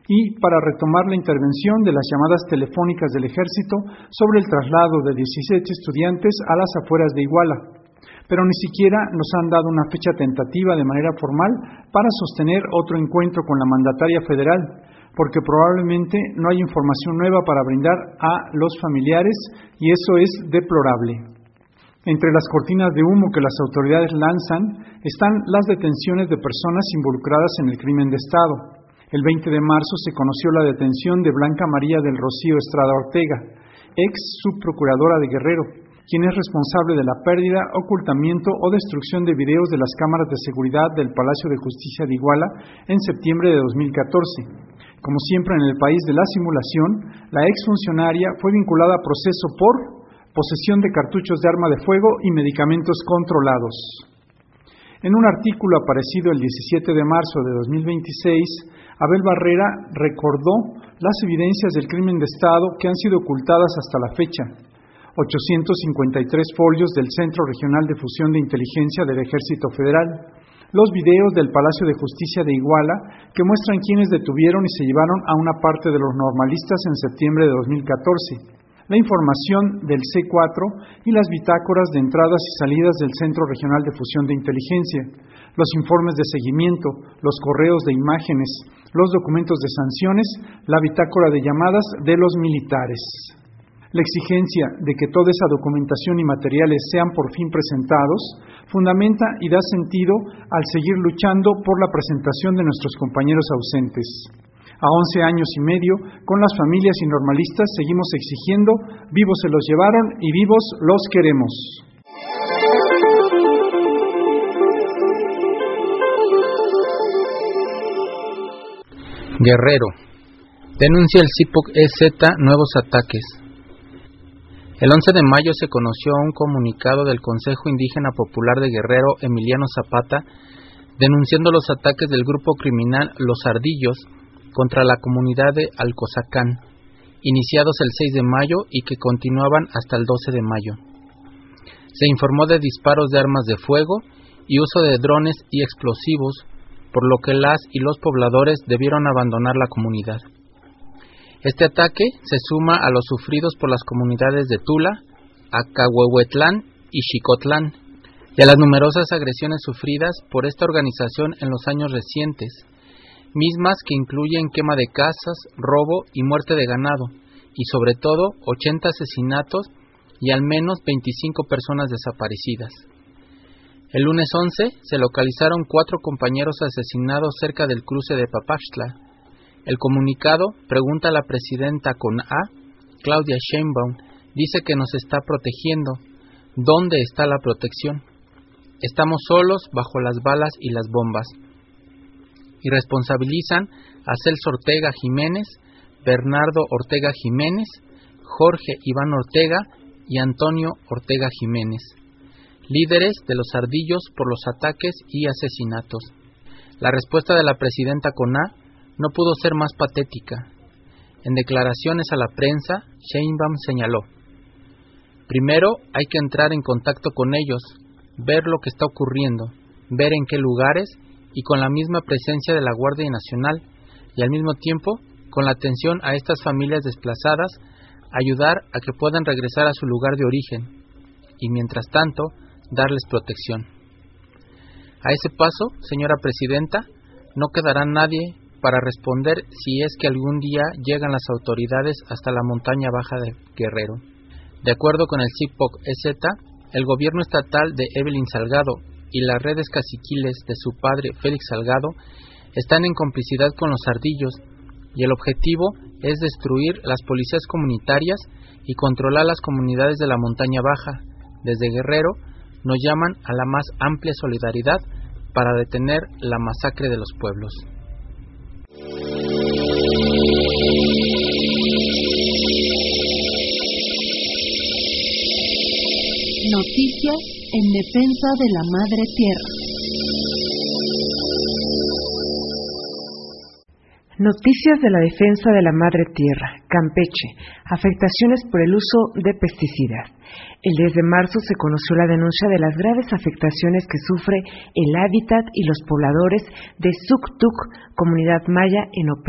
y para retomar la intervención de las llamadas telefónicas del Ejército sobre el traslado de 17 estudiantes a las afueras de Iguala. Pero ni siquiera nos han dado una fecha tentativa de manera formal para sostener otro encuentro con la mandataria federal, porque probablemente no hay información nueva para brindar a los familiares y eso es deplorable. Entre las cortinas de humo que las autoridades lanzan están las detenciones de personas involucradas en el crimen de Estado. El 20 de marzo se conoció la detención de Blanca María del Rocío Estrada Ortega, ex subprocuradora de Guerrero, quien es responsable de la pérdida, ocultamiento o destrucción de videos de las cámaras de seguridad del Palacio de Justicia de Iguala en septiembre de 2014. Como siempre en el país de la simulación, la exfuncionaria fue vinculada a proceso por posesión de cartuchos de arma de fuego y medicamentos controlados. En un artículo aparecido el 17 de marzo de 2026, Abel Barrera recordó las evidencias del crimen de Estado que han sido ocultadas hasta la fecha. 853 folios del Centro Regional de Fusión de Inteligencia del Ejército Federal, los videos del Palacio de Justicia de Iguala que muestran quiénes detuvieron y se llevaron a una parte de los normalistas en septiembre de 2014, la información del C4 y las bitácoras de entradas y salidas del Centro Regional de Fusión de Inteligencia, los informes de seguimiento, los correos de imágenes, los documentos de sanciones, la bitácora de llamadas de los militares. La exigencia de que toda esa documentación y materiales sean por fin presentados fundamenta y da sentido al seguir luchando por la presentación de nuestros compañeros ausentes. A 11 años y medio, con las familias y normalistas seguimos exigiendo, vivos se los llevaron y vivos los queremos. Guerrero. Denuncia el CIPOC-EZ nuevos ataques. El 11 de mayo se conoció un comunicado del Consejo Indígena Popular de Guerrero, Emiliano Zapata, denunciando los ataques del grupo criminal Los Ardillos contra la comunidad de Alcozacán, iniciados el 6 de mayo y que continuaban hasta el 12 de mayo. Se informó de disparos de armas de fuego y uso de drones y explosivos, por lo que las y los pobladores debieron abandonar la comunidad. Este ataque se suma a los sufridos por las comunidades de Tula, Acahuehuetlán y Xicotlán, y a las numerosas agresiones sufridas por esta organización en los años recientes, mismas que incluyen quema de casas, robo y muerte de ganado, y sobre todo 80 asesinatos y al menos 25 personas desaparecidas. El lunes 11 se localizaron 4 compañeros asesinados cerca del cruce de Papaxtla. El comunicado pregunta a la presidenta CONA, Claudia Sheinbaum, dice que nos está protegiendo. ¿Dónde está la protección? Estamos solos bajo las balas y las bombas. Y responsabilizan a Celso Ortega Jiménez, Bernardo Ortega Jiménez, Jorge Iván Ortega y Antonio Ortega Jiménez, líderes de los Ardillos por los ataques y asesinatos. La respuesta de la presidenta CONA no pudo ser más patética. En declaraciones a la prensa, Sheinbaum señaló: primero hay que entrar en contacto con ellos, ver lo que está ocurriendo, ver en qué lugares y con la misma presencia de la Guardia Nacional y al mismo tiempo, con la atención a estas familias desplazadas, ayudar a que puedan regresar a su lugar de origen y mientras tanto, darles protección. A ese paso, señora presidenta, no quedará nadie para responder si es que algún día llegan las autoridades hasta la montaña baja de Guerrero. De acuerdo con el CIPOC-EZ, el gobierno estatal de Evelyn Salgado y las redes caciquiles de su padre Félix Salgado están en complicidad con los Ardillos y el objetivo es destruir las policías comunitarias y controlar las comunidades de la montaña baja. Desde Guerrero nos llaman a la más amplia solidaridad para detener la masacre de los pueblos. Noticias en defensa de la Madre Tierra. Noticias de la defensa de la Madre Tierra. Campeche. Afectaciones por el uso de pesticidas. El 10 de marzo se conoció la denuncia de las graves afectaciones que sufre el hábitat y los pobladores de Suctuc, comunidad maya en Ope.